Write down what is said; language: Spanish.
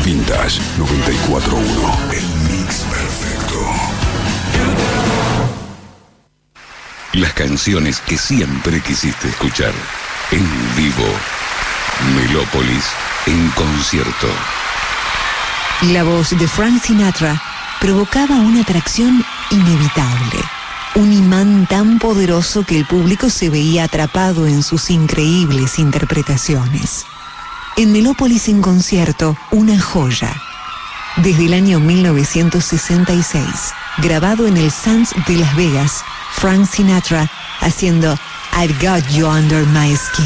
Vintage 94.1. El mix perfecto. Las canciones que siempre quisiste escuchar. En vivo. Melópolis en concierto. La voz de Frank Sinatra provocaba una atracción inevitable. Un imán tan poderoso que el público se veía atrapado en sus increíbles interpretaciones. En Melópolis en concierto, una joya. Desde el año 1966, grabado en el Sands de Las Vegas, Frank Sinatra haciendo I've Got You Under My Skin.